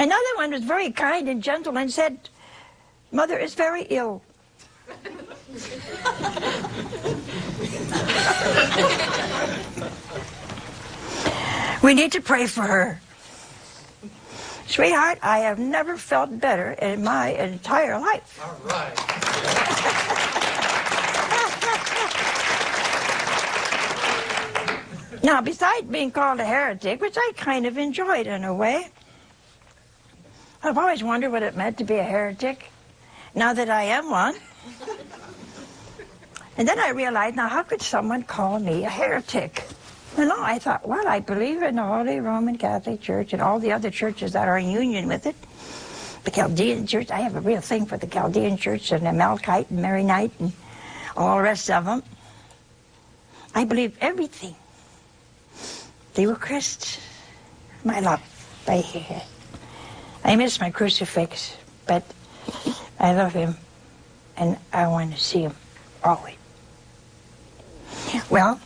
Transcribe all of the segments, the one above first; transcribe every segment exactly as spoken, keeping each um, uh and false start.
Another one was very kind and gentle and said, Mother is very ill. We need to pray for her. Sweetheart, I have never felt better in my entire life. All right. Now, besides being called a heretic, which I kind of enjoyed in a way, I've always wondered what it meant to be a heretic, now that I am one. And then I realized, now how could someone call me a heretic? And no, I thought, well, I believe in the Holy Roman Catholic Church and all the other churches that are in union with it. The Chaldean Church, I have a real thing for the Chaldean Church and the Melkite and Maronite and all the rest of them. I believe everything. The Eucharist, my love, right here. I miss my crucifix, but I love him and I want to see him always. Well,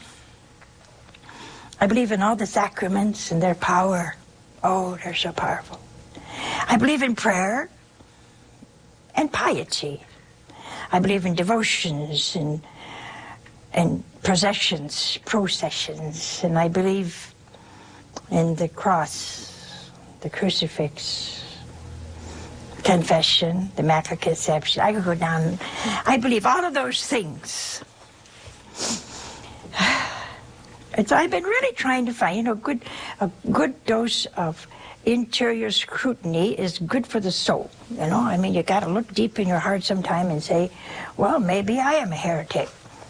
I believe in all the sacraments and their power. Oh, they're so powerful. I believe in prayer and piety. I believe in devotions and, and processions, processions. And I believe in the cross, the crucifix, confession, the Immaculate Conception. I could go down. I believe all of those things. And so I've been really trying to find, you know, good, a good dose of interior scrutiny is good for the soul. You know, I mean, you got to look deep in your heart sometime and say, well, maybe I am a heretic.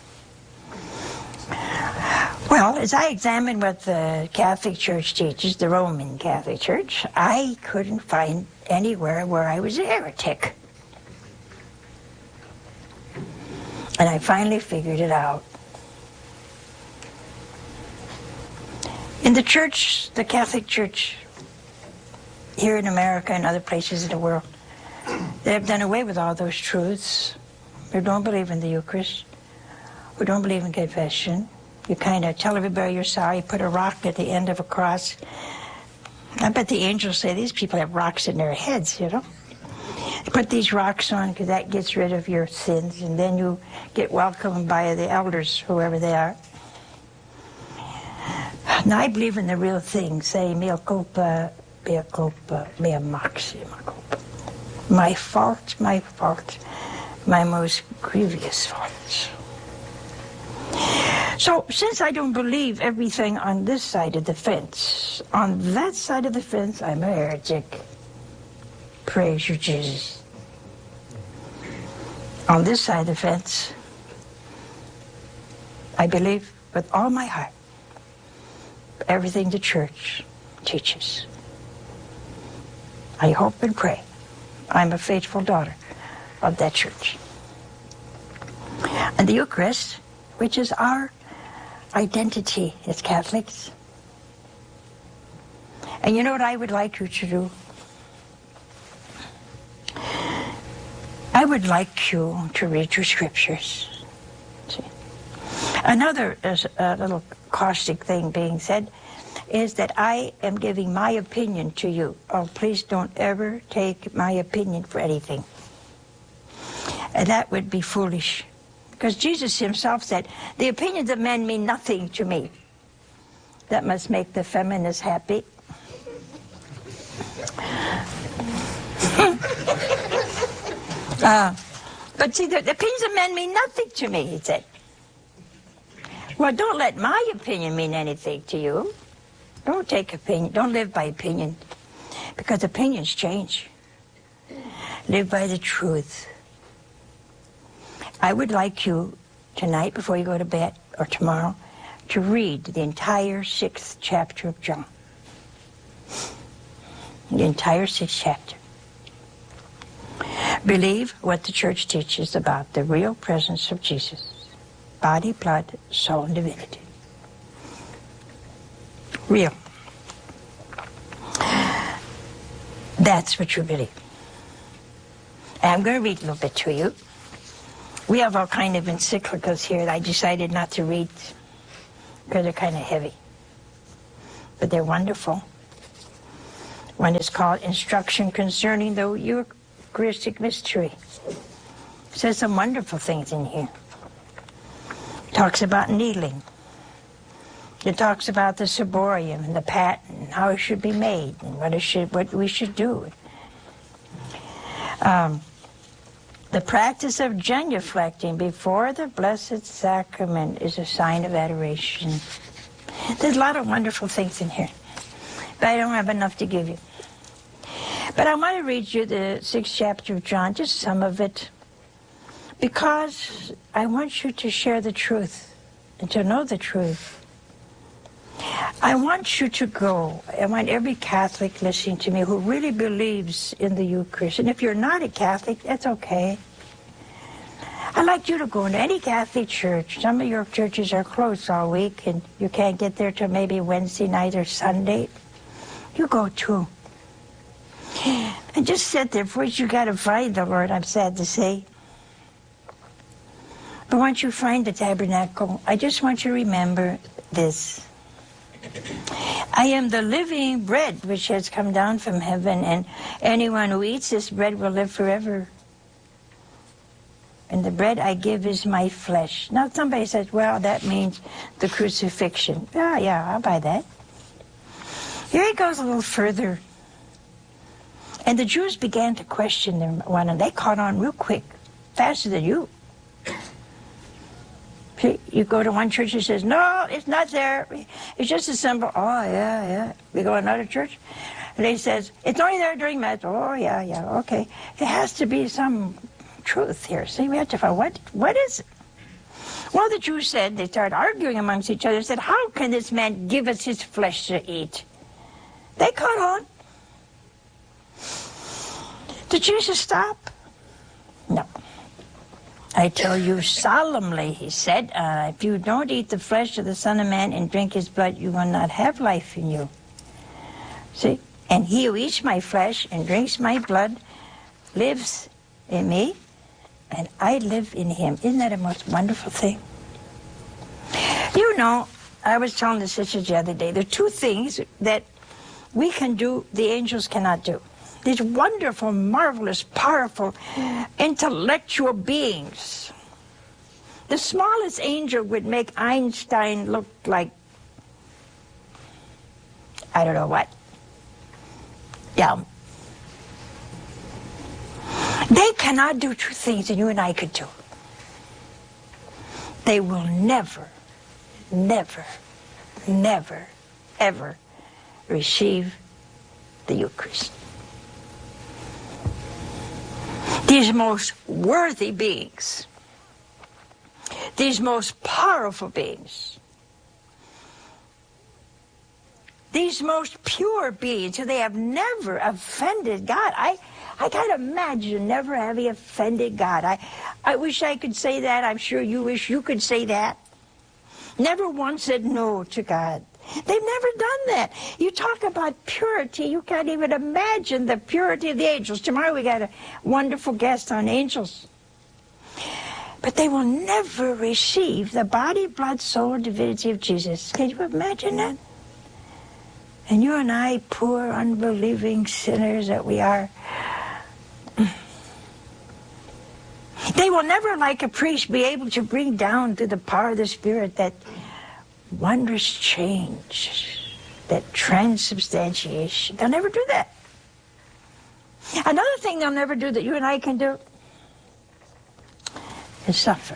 Well, as I examined what the Catholic Church teaches, the Roman Catholic Church, I couldn't find anywhere where I was a heretic. And I finally figured it out. In the church, the Catholic Church, here in America and other places in the world, they have done away with all those truths. They don't believe in the Eucharist. We don't believe in confession. You kind of tell everybody you're sorry, put a rock at the end of a cross. I bet the angels say these people have rocks in their heads, you know. You put these rocks on because that gets rid of your sins, and then you get welcomed by the elders, whoever they are. Now, I believe in the real thing. Say, mea culpa, mea culpa, mea maxima culpa. My fault, my fault, my most grievous fault. So, since I don't believe everything on this side of the fence, on that side of the fence, I'm a heretic. Praise you, Jesus. On this side of the fence, I believe with all my heart everything the church teaches. I hope and pray I'm a faithful daughter of that church. And the Eucharist, which is our identity as Catholics. And you know what I would like you to do? I would like you to read your scriptures. See? Another is a little caustic thing being said is that I am giving my opinion to you. Oh, please don't ever take my opinion for anything. And that would be foolish. Because Jesus himself said, the opinions of men mean nothing to me. That must make the feminists happy. uh, but see, the, the opinions of men mean nothing to me, he said. Well, don't let my opinion mean anything to you. Don't take opinion. Don't live by opinion. Because opinions change. Live by the truth. I would like you tonight, before you go to bed, or tomorrow, to read the entire sixth chapter of John. The entire sixth chapter. Believe what the church teaches about the real presence of Jesus. Body, blood, soul, and divinity. Real. That's what you believe. And I'm going to read a little bit to you. We have all kind of encyclicals here that I decided not to read because they're kind of heavy. But they're wonderful. One is called Instruction Concerning the Eucharistic Mystery. It says some wonderful things in here. It talks about kneeling. It talks about the ciborium and the paten, how it should be made, and what it should, what we should do. Um, the practice of genuflecting before the Blessed Sacrament is a sign of adoration. There's a lot of wonderful things in here, but I don't have enough to give you. But I want to read you the sixth chapter of John, just some of it, because I want you to share the truth and to know the truth. I want you to go. I want every Catholic listening to me who really believes in the Eucharist. And if you're not a Catholic, that's okay. I'd like you to go into any Catholic church. Some of your churches are closed all week, and you can't get there till maybe Wednesday night or Sunday. You go too. And just sit there. First, you got to find the Lord, I'm sad to say. But once you find the tabernacle, I just want you to remember this. I am the living bread which has come down from heaven, and anyone who eats this bread will live forever. And the bread I give is my flesh. Now somebody says, well, that means the crucifixion. Yeah, yeah, I'll buy that. Here he goes a little further. And the Jews began to question them one, and they caught on real quick, faster than you. You go to one church and says, no, it's not there. It's just a symbol. Oh, yeah, yeah. We go to another church, and they says, it's only there during Mass. Oh, yeah, yeah, okay. It has to be some truth here. See, we have to find, what, what is it? Well, the Jews said, they started arguing amongst each other, said, how can this man give us his flesh to eat? They caught on. Did Jesus stop? No. I tell you solemnly, he said, uh, if you don't eat the flesh of the Son of Man and drink his blood, you will not have life in you. See? And he who eats my flesh and drinks my blood lives in me, and I live in him. Isn't that a most wonderful thing? You know, I was telling the sisters the other day, there are two things that we can do the angels cannot do. These wonderful, marvelous, powerful, intellectual beings. The smallest angel would make Einstein look like, I don't know what. Yeah. They cannot do two things that you and I could do. They will never, never, never, ever receive the Eucharist. These most worthy beings, these most powerful beings, these most pure beings, they have never offended God. I, I can't imagine never having offended God. I, I wish I could say that. I'm sure you wish you could say that. Never once said no to God. They've never done that. You talk about purity, you can't even imagine the purity of the angels. Tomorrow we got a wonderful guest on angels. But they will never receive the body, blood, soul, and divinity of Jesus. Can you imagine that? And you and I, poor, unbelieving sinners that we are, they will never, like a priest, be able to bring down through the power of the Spirit that wondrous change, that transubstantiation. They'll never do that. Another thing they'll never do that you and I can do is suffer.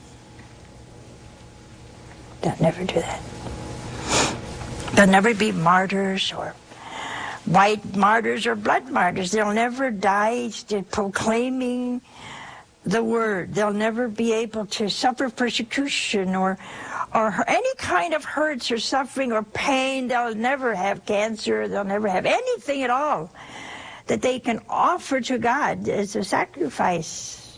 They'll never do that. They'll never be martyrs or white martyrs or blood martyrs. They'll never die proclaiming the word. They'll never be able to suffer persecution or or any kind of hurts or suffering or pain. They'll never have cancer. They'll never have anything at all that they can offer to God as a sacrifice.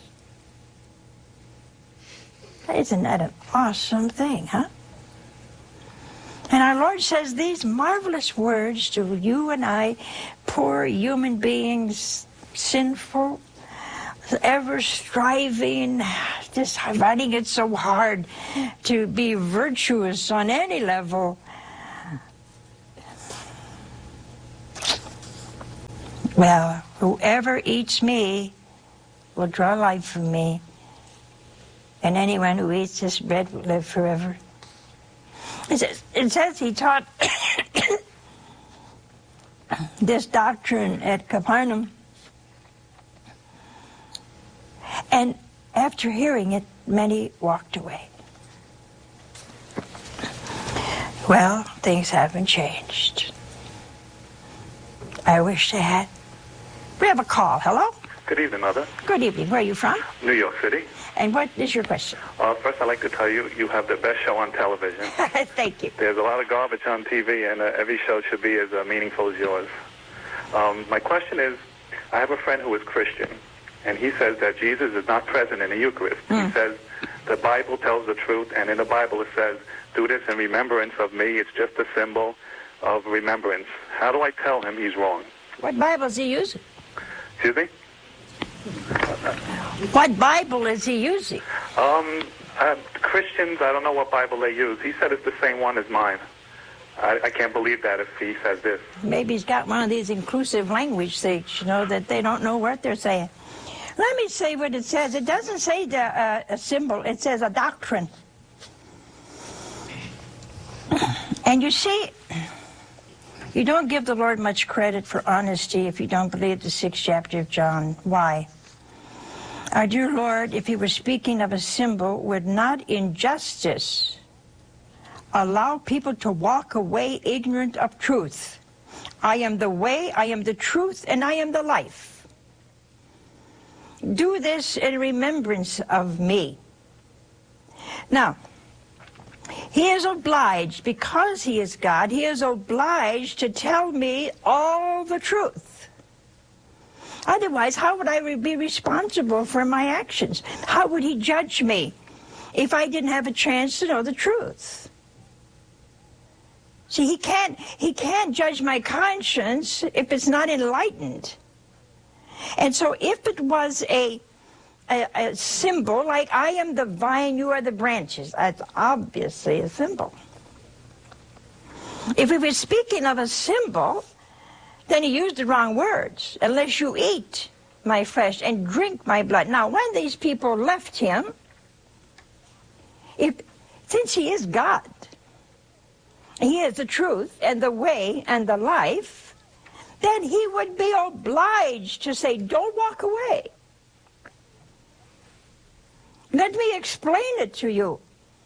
Isn't that an awesome thing, huh? And our Lord says these marvelous words to you and I, poor human beings, sinful, ever striving, just finding it so hard to be virtuous on any level. Well, whoever eats me will draw life from me, and anyone who eats this bread will live forever. It says, it says he taught this doctrine at Capernaum, and after hearing it, many walked away. Well, things haven't changed. I wish they had. We have a call. Hello? Good evening, Mother. Good evening. Where are you from? New York City. And what is your question? Uh, first, I'd like to tell you, you have the best show on television. Thank you. There's a lot of garbage on T V, and uh, every show should be as uh, meaningful as yours. Um, my question is, I have a friend who is Christian, and he says that Jesus is not present in the Eucharist. Mm. He says the Bible tells the truth, and in the Bible it says, do this in remembrance of me. It's just a symbol of remembrance. How do I tell him he's wrong? What Bible is he using? Excuse me? What Bible is he using? Um, uh, Christians, I don't know what Bible they use. He said it's the same one as mine. I, I can't believe that if he says this. Maybe he's got one of these inclusive language things, you know, that they don't know what they're saying. Let me say what it says. It doesn't say the, uh, a symbol. It says a doctrine. And you see, you don't give the Lord much credit for honesty if you don't believe the sixth chapter of John. Why? Our dear Lord, if he were speaking of a symbol, would not in justice allow people to walk away ignorant of truth. I am the way, I am the truth, and I am the life. Do this in remembrance of me. Now, he is obliged, because he is God, he is obliged to tell me all the truth. Otherwise, how would I be responsible for my actions? How would he judge me if I didn't have a chance to know the truth? See, he can't, he can't judge my conscience if it's not enlightened. And so if it was a, a, a symbol, like I am the vine, you are the branches, that's obviously a symbol. If we were speaking of a symbol, then he used the wrong words. Unless you eat my flesh and drink my blood. Now, when these people left him, if, since he is God, he is the truth and the way and the life, then he would be obliged to say, don't walk away. Let me explain it to you.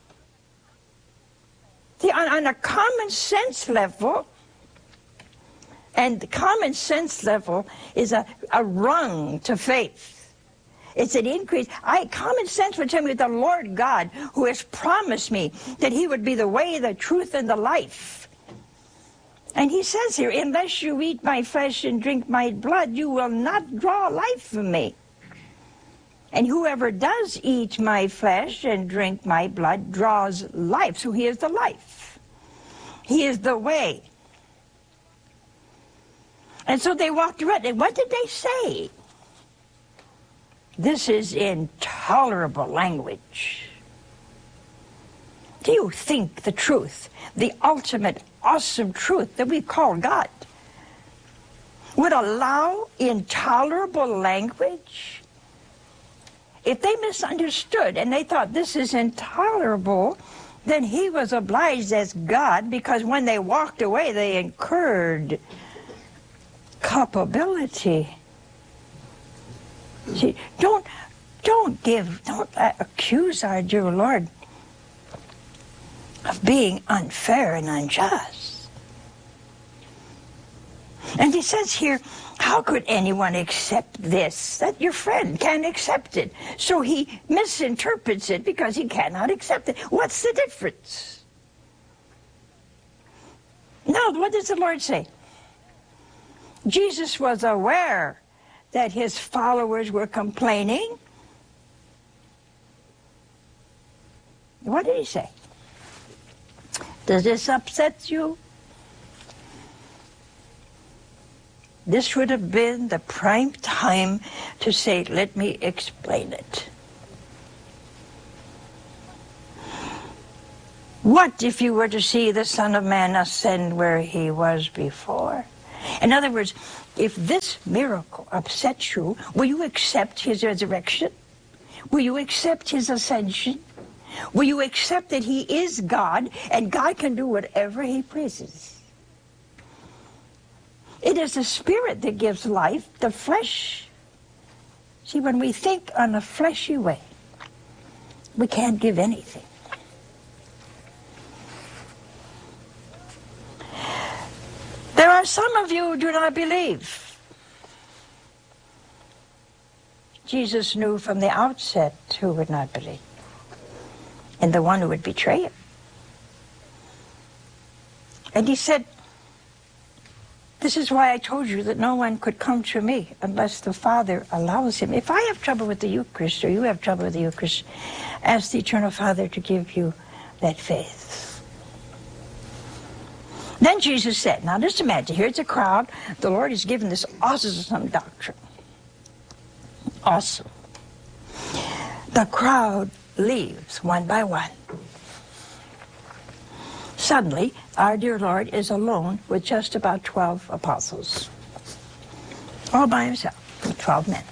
See, on, on a common sense level, and the common sense level is a, a rung to faith. It's an increase. I, common sense would tell me the Lord God, who has promised me that he would be the way, the truth, and the life. And he says here, unless you eat my flesh and drink my blood, you will not draw life from me. And whoever does eat my flesh and drink my blood draws life. So he is the life. He is the way. And so they walked around, and what did they say? This is intolerable language. Do you think the truth, the ultimate awesome truth that we call God, would allow intolerable language? If they misunderstood and they thought this is intolerable, then he was obliged as God, because when they walked away, they incurred culpability. See, don't, don't give, don't uh, accuse our dear Lord of being unfair and unjust. And he says here, how could anyone accept this? That your friend can't accept it. So he misinterprets it because he cannot accept it. What's the difference? Now, what does the Lord say? Jesus was aware that his followers were complaining. What did he say? Does this upset you? This would have been the prime time to say, let me explain it. What if you were to see the Son of Man ascend where he was before? In other words, if this miracle upsets you, will you accept his resurrection? Will you accept his ascension? Will you accept that he is God and God can do whatever he pleases? It is the Spirit that gives life. The flesh, see, when we think on a fleshy way, we can't give anything. There are some of you who do not believe. Jesus knew from the outset who would not believe, and the one who would betray him. And he said, this is why I told you that no one could come to me unless the Father allows him. If I have trouble with the Eucharist, or you have trouble with the Eucharist, ask the Eternal Father to give you that faith. Then Jesus said, now just imagine, here's a crowd. The Lord has given this awesome doctrine. Awesome. The crowd leaves one by one. Suddenly, our dear Lord is alone with just about twelve apostles. All by himself, with twelve men.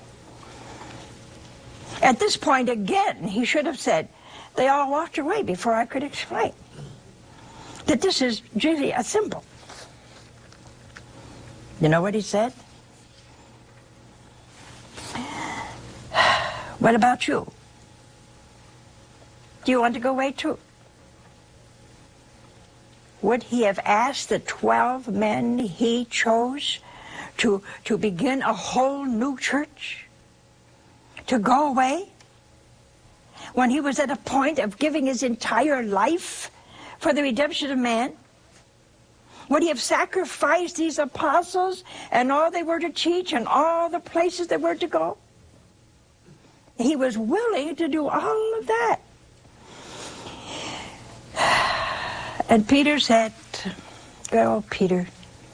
At this point, again, he should have said, they all walked away before I could explain that this is really a symbol. You know what he said? What about you? Do you want to go away too? Would he have asked the twelve men he chose to, to begin a whole new church? To go away? When he was at a point of giving his entire life for the redemption of man? Would he have sacrificed these apostles and all they were to teach and all the places they were to go? He was willing to do all of that. And Peter said, oh, Peter,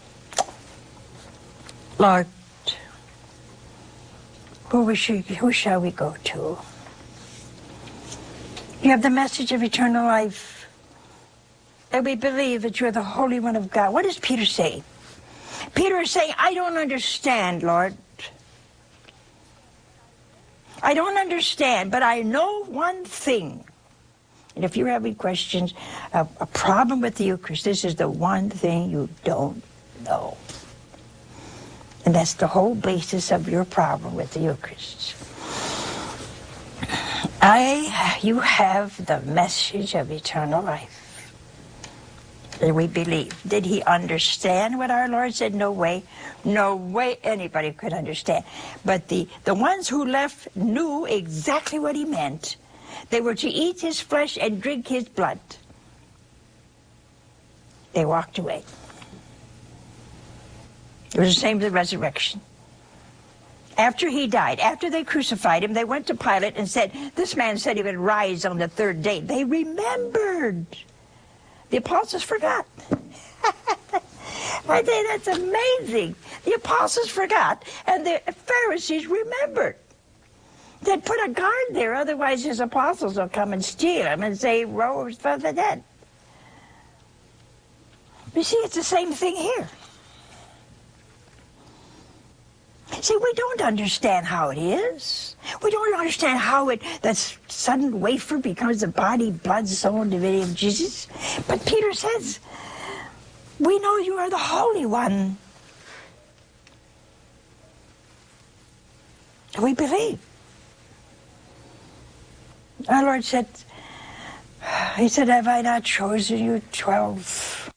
Lord, who, we should, who shall we go to? You have the message of eternal life, and we believe that you're the Holy One of God. What does Peter say? Peter is saying, I don't understand, Lord. I don't understand, but I know one thing. And if you're having questions, a, a problem with the Eucharist, this is the one thing you don't know. And that's the whole basis of your problem with the Eucharist. I, you have the message of eternal life. And we believe. Did he understand what our Lord said? No way. No way anybody could understand. But the, the ones who left knew exactly what he meant. They were to eat his flesh and drink his blood. They walked away. It was the same with the resurrection. After he died, after they crucified him, they went to Pilate and said, this man said he would rise on the third day. They remembered. The apostles forgot. I think that's amazing. The apostles forgot, and the Pharisees remembered. They'd put a guard there, otherwise his apostles will come and steal him and say, rose from the dead. You see, it's the same thing here. See, we don't understand how it is. We don't understand how it, that sudden wafer becomes the body, blood, soul, and divinity of Jesus. But Peter says, we know you are the Holy One. And we believe. Our Lord said, he said, have I not chosen you twelve?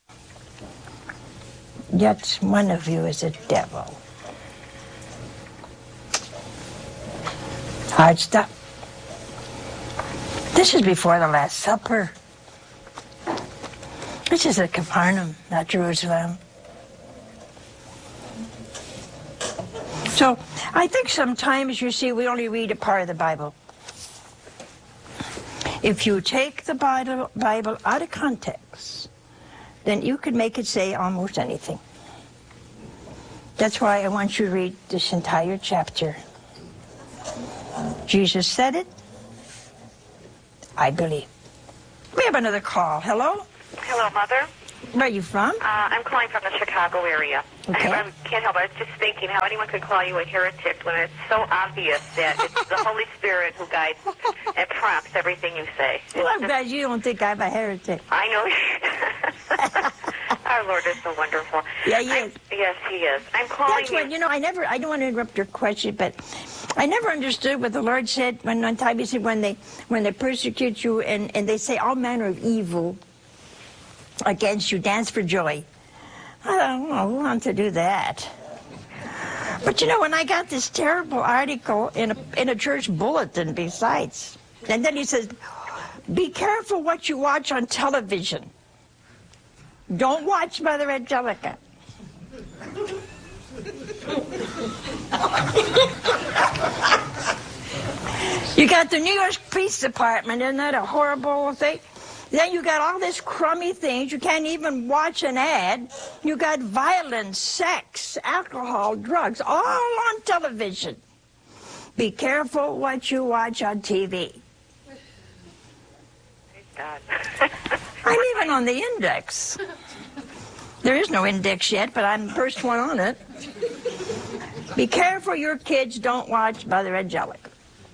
Yet one of you is a devil. Hard stuff. This is before the Last Supper. This is at Capernaum, not Jerusalem. So I think sometimes, you see, we only read a part of the Bible. If you take the Bible, Bible out of context, then you could make it say almost anything. That's why I want you to read this entire chapter. Jesus said it. I believe. We have another call. Hello? Hello, Mother. Where are you from? Uh, I'm calling from the Chicago area. Okay. I, I can't help it. I was just thinking how anyone could call you a heretic when it's so obvious that it's the Holy Spirit who guides and prompts everything you say. It's Well, I'm just, glad you don't think I'm a heretic. I know. Our Lord is so wonderful. Yeah, he I'm, is. Yes, he is. I'm calling That's what, you. you know, I never, I don't want to interrupt your question, but I never understood what the Lord said when one time he said when they, when they persecute you and, and they say all manner of evil against you, dance for joy. I don't know who wants to do that. But you know, when I got this terrible article in a, in a church bulletin besides, and then he says, be careful what you watch on television. Don't watch Mother Angelica. You got the New York Police Department, isn't that a horrible thing? Then you got all this crummy things. You can't even watch an ad. You got violence, sex, alcohol, drugs, all on television. Be careful what you watch on T V. God. I'm even on the index. There is no index yet, but I'm the first one on it. Be careful your kids don't watch Mother Angelica.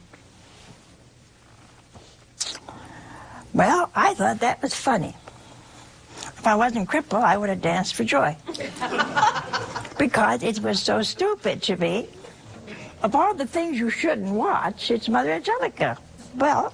Well, I thought that was funny. If I wasn't crippled, I would have danced for joy. Because it was so stupid to me. Of all the things you shouldn't watch, it's Mother Angelica. Well,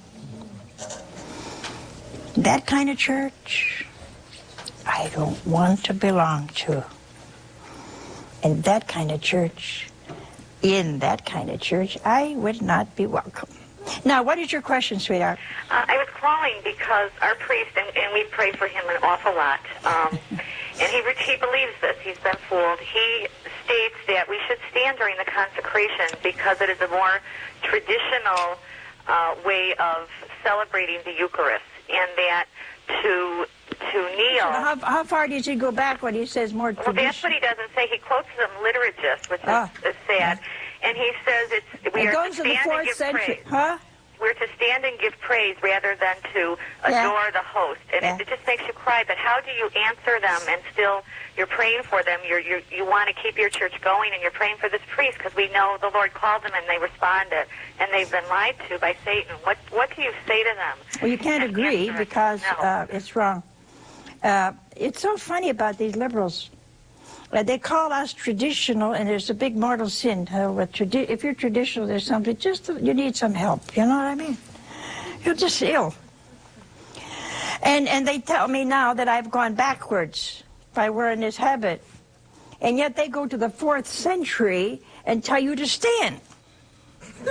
that kind of church, I don't want to belong to. And that kind of church, in that kind of church, I would not be welcome. Now, what is your question, sweetheart? Uh, I was calling because our priest, and, and we pray for him an awful lot, um, and he, he believes this. He's been fooled. He states that we should stand during the consecration because it is a more traditional uh, way of celebrating the Eucharist, and that to to kneel. So how, how far does he go back when he says more tradition? Well, that's what he doesn't say. He quotes some liturgist, which is, Ah. is sad. And he says it's we It are goes to to the stand and fourth give century. praise. Huh? We're to stand and give praise rather than to Yeah. adore the host. And Yeah. it, it just makes you cry. But how do you answer them and still you're praying for them? You're, you're, you want to keep your church going, and you're praying for this priest because we know the Lord called them and they responded. And they've been lied to by Satan. What, what do you say to them? Well, you can't And agree answer it? because No. uh, it's wrong. Uh, it's so funny about these liberals. Uh, they call us traditional, and there's a big mortal sin. Uh, with tradi- if you're traditional, there's something, just you need some help. You know what I mean? You're just ill. And and they tell me now that I've gone backwards by wearing this habit. And yet they go to the fourth century and tell you to stand. You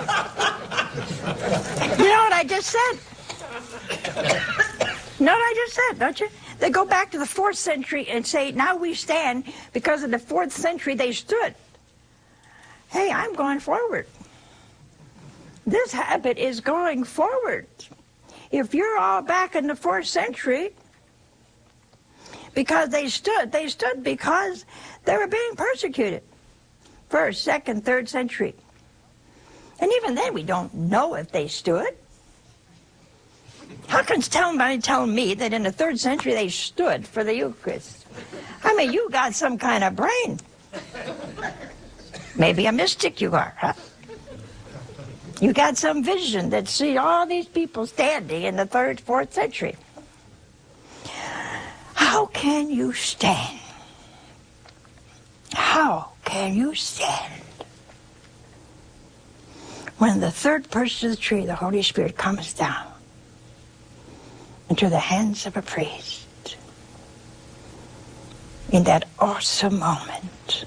know what I just said? You know what I just said, don't you? They go back to the fourth century and say, now we stand because in the fourth century they stood. Hey, I'm going forward. This habit is going forward. If you're all back in the fourth century, because they stood, they stood because they were being persecuted. First, second, third century. And even then we don't know if they stood. How can somebody tell me that in the third century they stood for the Eucharist? I mean, you got some kind of brain. Maybe a mystic you are, huh? You got some vision that see all these people standing in the third, fourth century. How can you stand? How can you stand when the third person of the tree, the Holy Spirit, comes down into the hands of a priest in that awesome moment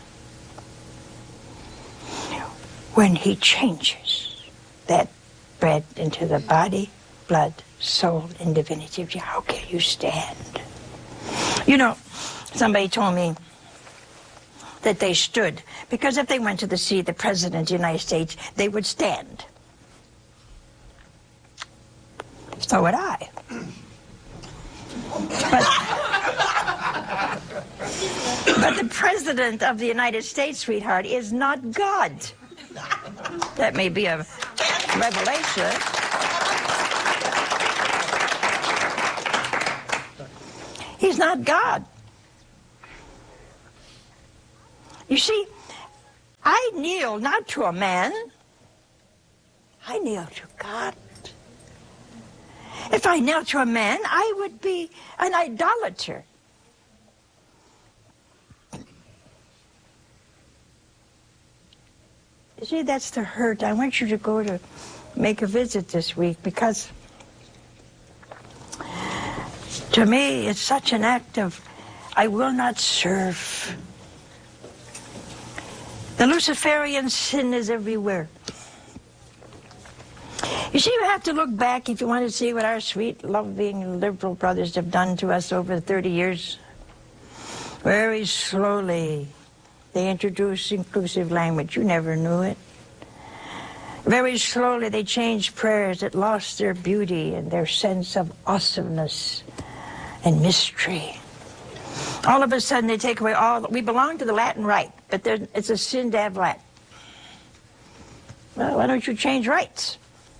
when he changes that bread into the body, blood, soul, and divinity of Jesus? How can you stand? You know, somebody told me that they stood because if they went to the see the President of the United States, they would stand. So would I. But, but the President of the United States, sweetheart, is not God. That may be a revelation. He's not God. You see, I kneel not to a man. I kneel to God. If I knelt to a man, I would be an idolater. You see, that's the hurt. I want you to go to make a visit this week, because to me it's such an act of, I will not serve. The Luciferian sin is everywhere. You see, you have to look back if you want to see what our sweet, loving, liberal brothers have done to us over thirty years. Very slowly, they introduced inclusive language. You never knew it. Very slowly, they changed prayers that lost their beauty and their sense of awesomeness and mystery. All of a sudden, they take away all... We belong to the Latin Rite, but there, it's a sin to have Latin. Well, why don't you change rites?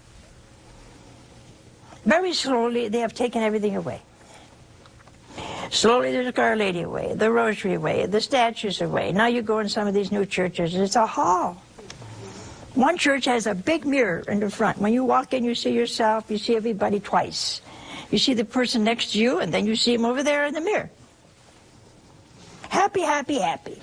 Very slowly, they have taken everything away. Slowly, they took Our Lady away, the Rosary away, the statues away. Now you go in some of these new churches, and it's a hall. One church has a big mirror in the front. When you walk in, you see yourself, you see everybody twice. You see the person next to you, and then you see him over there in the mirror. Happy, happy, happy.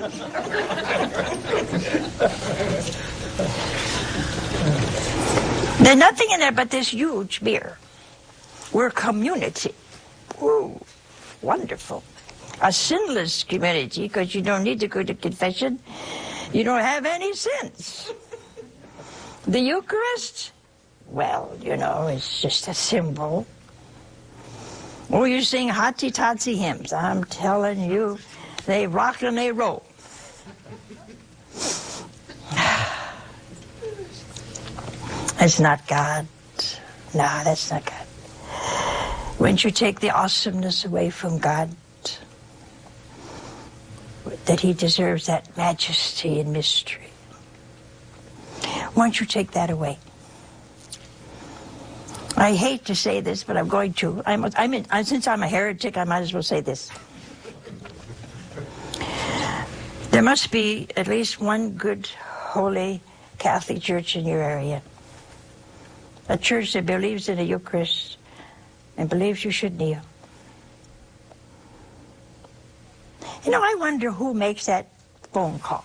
There's nothing in there but this huge mirror. We're a community. Ooh, wonderful. A sinless community, because you don't need to go to confession. You don't have any sins. The Eucharist, well, you know, it's just a symbol. Oh, you sing hotsy-totsy hymns. I'm telling you, they rock and they roll. That's not God. No, that's not God. Once you take the awesomeness away from God, that he deserves that majesty and mystery. Once you take that away. I hate to say this, but I'm going to. I'm, I'm in, since I'm a heretic, I might as well say this. There must be at least one good, holy Catholic church in your area. A church that believes in the Eucharist and believes you should kneel. You know, I wonder who makes that phone call.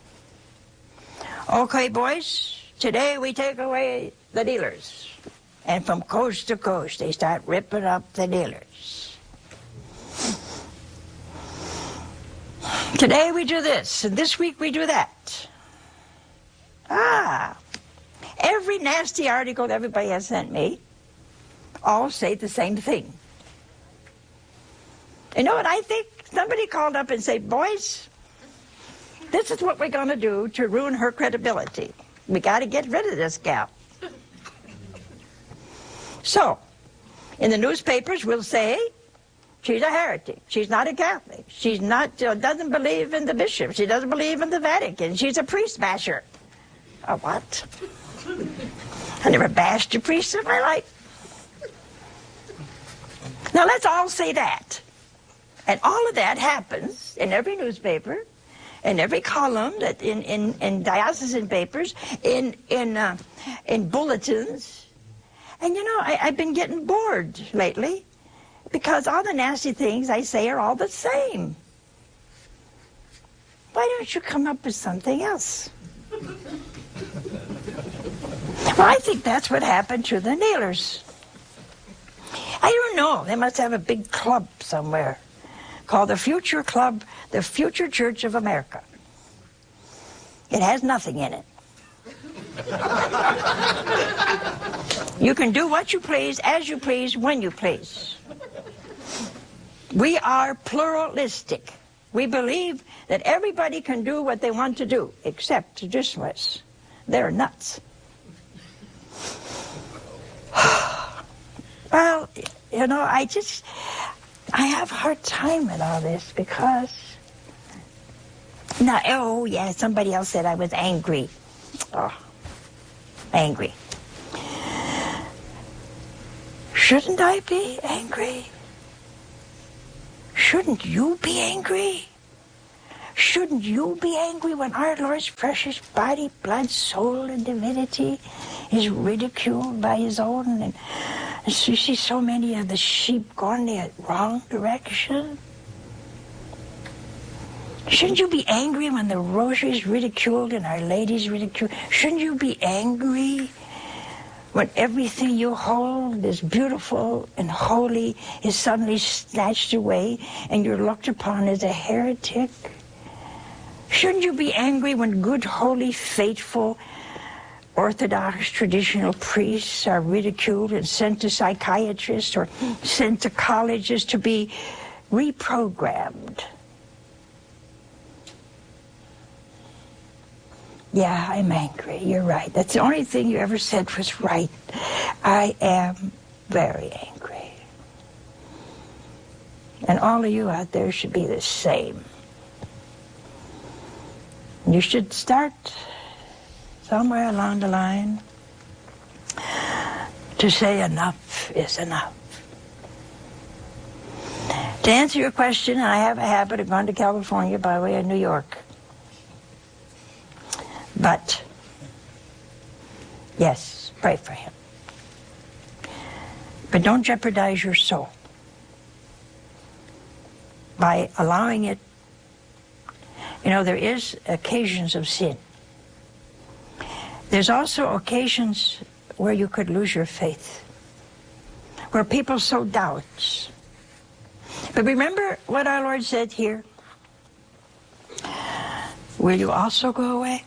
Okay, boys, today we take away the dealers. And from coast to coast, they start ripping up the dealers. Today we do this, and this week we do that. Ah, every nasty article everybody has sent me all say the same thing. You know what I think? Somebody called up and said, boys, this is what we're going to do to ruin her credibility. We got to get rid of this gal. So, in the newspapers, we'll say, she's a heretic. She's not a Catholic. She's not, uh, doesn't believe in the bishop. She doesn't believe in the Vatican. She's a priest basher. A what? I never bashed a priest in my life. Now, let's all say that. And all of that happens in every newspaper, in every column, that in, in, in diocesan papers, in, in, uh, in bulletins. And you know, I, I've been getting bored lately because all the nasty things I say are all the same. Why don't you come up with something else? Well, I think that's what happened to the kneelers. I don't know. They must have a big club somewhere called the Future Club, the Future Church of America. It has nothing in it. You can do what you please, as you please, when you please. We are pluralistic. We believe that everybody can do what they want to do, except traditionalists. They're nuts. Well, you know, I just, I have a hard time with all this because, now, oh yeah, somebody else said I was angry. Oh, angry. Shouldn't I be angry? shouldn't you be angry? Shouldn't you be angry when our Lord's precious body, blood, soul, and divinity is ridiculed by his own? And you see so many of the sheep going the wrong direction? Shouldn't you be angry when the rosary is ridiculed and Our Lady's ridiculed? Shouldn't you be angry when everything you hold is beautiful and holy is suddenly snatched away and you're looked upon as a heretic? Shouldn't you be angry when good, holy, faithful, Orthodox traditional priests are ridiculed and sent to psychiatrists or sent to colleges to be reprogrammed? Yeah, I'm angry. You're right. That's the only thing you ever said was right. I am very angry. And all of you out there should be the same. You should start somewhere along the line to say enough is enough. To answer your question, I have a habit of going to California by way of New York. But, yes, pray for him. But don't jeopardize your soul by allowing it. You know, there is occasions of sin. There's also occasions where you could lose your faith, where people sow doubts. But remember what our Lord said here? Will you also go away?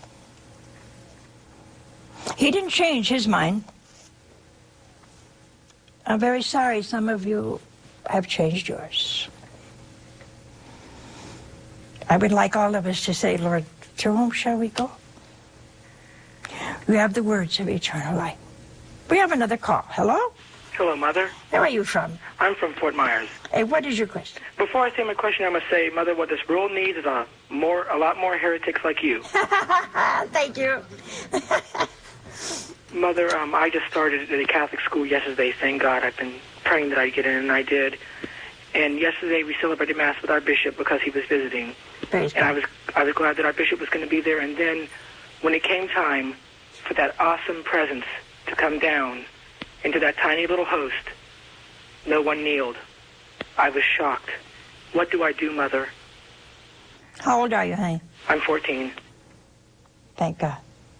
He didn't change his mind. I'm very sorry some of you have changed yours. I would like all of us to say, Lord, to whom shall we go? You have the words of eternal life. We have another call. Hello? Hello, Mother. Where are you from? I'm from Fort Myers. Hey, what is your question? Before I say my question, I must say, Mother, what this world needs is a more, a lot more heretics like you. Thank you. Mother, um, I just started at a Catholic school yesterday. Thank God. I've been praying that I'd get in, and I did. And yesterday we celebrated Mass with our bishop because he was visiting. Praise and God. I was I was glad that our bishop was going to be there. And then when it came time for that awesome presence to come down into that tiny little host, no one kneeled. I was shocked. What do I do, Mother? How old are you, honey? I'm fourteen. Thank God.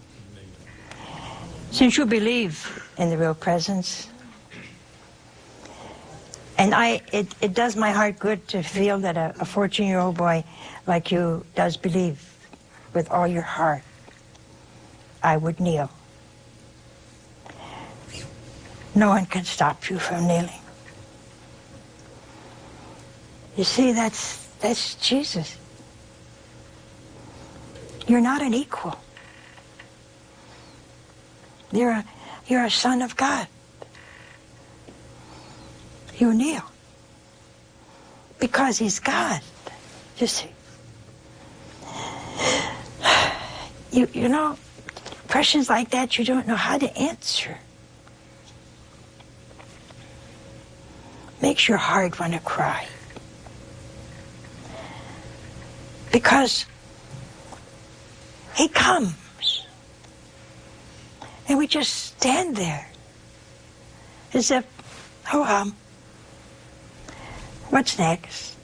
Since you believe in the real presence, and I, it, it does my heart good to feel that a, a fourteen-year-old boy like you does believe with all your heart, I would kneel. No one can stop you from kneeling. You see, that's, that's Jesus. You're not an equal. You're a, you're a son of God. You kneel because he's God. You see. You, you know, questions like that you don't know how to answer. Makes your heart want to cry. Because he comes. And we just stand there as if, oh, um, what's next?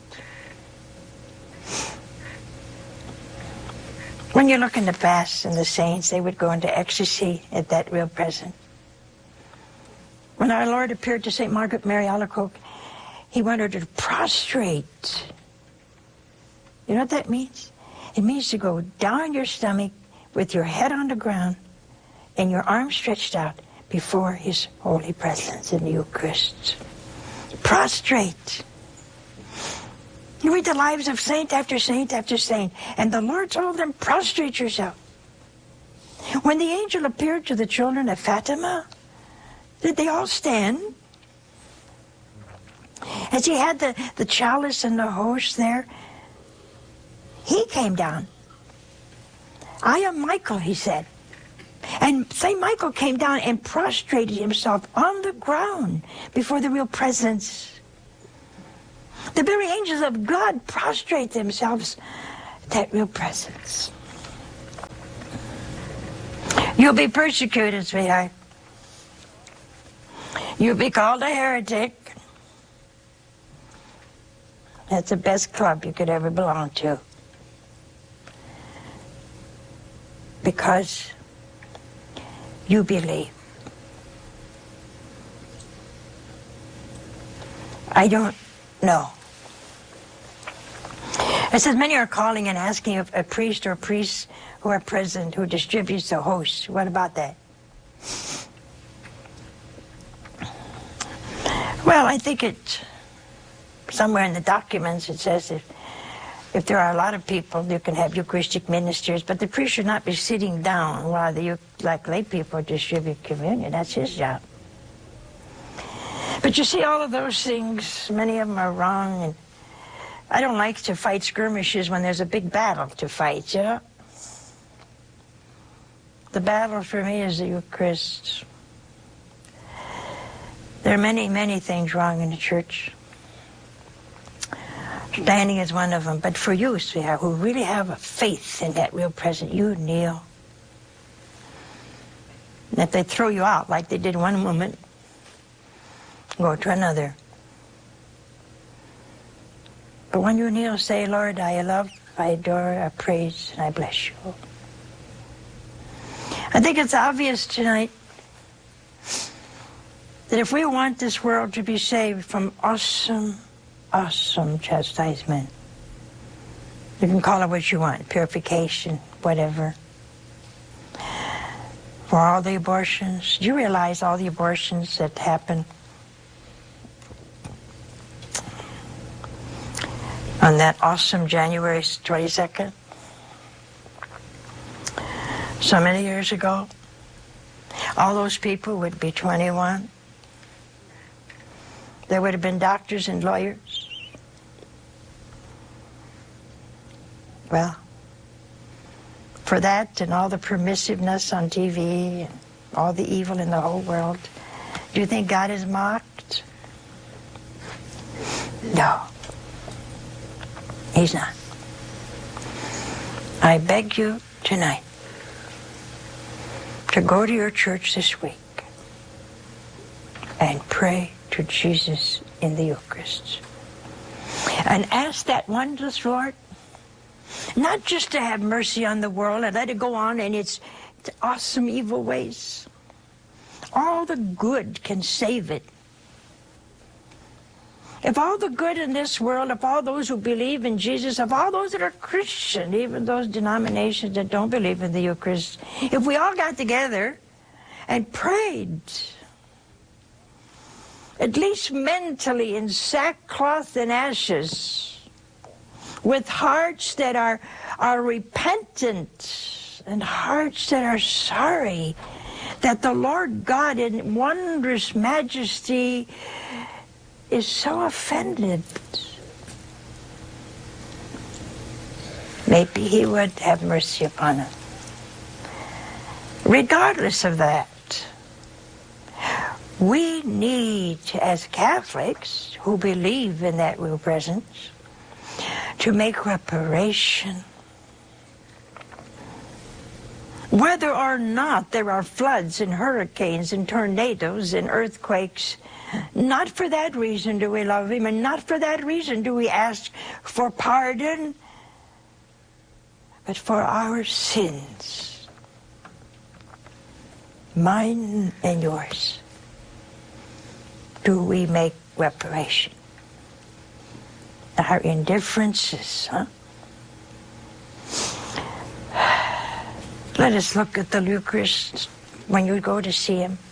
When you look in the past and the saints, they would go into ecstasy at that real present. When our Lord appeared to Saint Margaret Mary Alacoque, he wanted her to prostrate. You know what that means? It means to go down on your stomach with your head on the ground and your arms stretched out before his holy presence in the Eucharist. Prostrate. You read the lives of saint after saint after saint, and the Lord told them, prostrate yourself. When the angel appeared to the children of Fatima, did they all stand? As he had the, the chalice and the host there, he came down. I am Michael, he said. And Saint Michael came down and prostrated himself on the ground before the real presence. The very angels of God prostrate themselves at that real presence. You'll be persecuted, sweetheart. You'll be called a heretic. That's the best club you could ever belong to. Because you believe. I don't know. It says many are calling and asking if a priest or priests who are present who distributes the host. What about that? Well, I think it, somewhere in the documents it says if, if there are a lot of people, you can have Eucharistic ministers, but the priest should not be sitting down while the, like lay people distribute communion. That's his job. But you see, all of those things, many of them are wrong, and I don't like to fight skirmishes when there's a big battle to fight, you know? The battle for me is the Eucharist. There are many, many things wrong in the church. Standing is one of them. But for you, sweetheart, who really have a faith in that real presence, you kneel. And if they throw you out like they did one woman, go to another. But when you kneel, say, Lord, I love, I adore, I praise, and I bless you. I think it's obvious tonight that if we want this world to be saved from awesome, awesome chastisement, you can call it what you want, purification, whatever, for all the abortions. Do you realize all the abortions that happen on that awesome January twenty-second? So many years ago, all those people would be twenty-one. There would have been doctors and lawyers. Well, for that and all the permissiveness on T V and all the evil in the whole world, do you think God is mocked? No, He's not. I beg you tonight to go to your church this week and pray to Jesus in the Eucharist. And ask that wondrous Lord, not just to have mercy on the world and let it go on in its, its awesome evil ways. All the good can save it. If all the good in this world, if all those who believe in Jesus, if all those that are Christian, even those denominations that don't believe in the Eucharist, if we all got together and prayed, at least mentally in sackcloth and ashes, with hearts that are, are repentant and hearts that are sorry, that the Lord God in wondrous majesty is so offended. Maybe He would have mercy upon us. Regardless of that, we need, as Catholics who believe in that real presence, to make reparation. Whether or not there are floods and hurricanes and tornadoes and earthquakes, not for that reason do we love Him, and not for that reason do we ask for pardon, but for our sins, mine and yours, do we make reparation. Our indifferences, huh? Let us look at the Eucharist when you go to see Him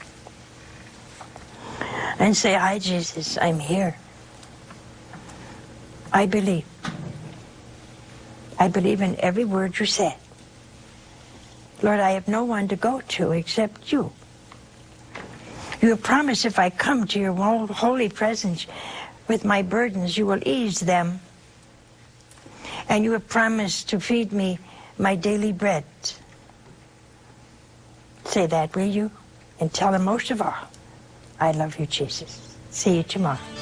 and say, "Hi, Jesus, I'm here. I believe. I believe in every word you said. Lord, I have no one to go to except you. You have promised if I come to your holy presence with my burdens, you will ease them. And you have promised to feed me my daily bread." Say that, will you? And tell Him most of all, I love you, Jesus. See you tomorrow.